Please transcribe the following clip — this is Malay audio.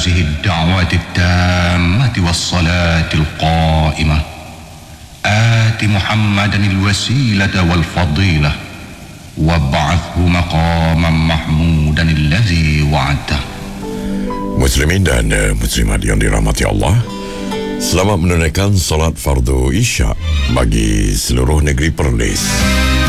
هذه الدعوة التامة والصلاة القائمة آت محمدا الوسيلة والفضيلة وابعثه مقاما محمودا الذي وعدته. Muslimin dan muslimat yang dirahmati Allah, selamat menunaikan salat fardu Isya bagi seluruh negeri Perlis.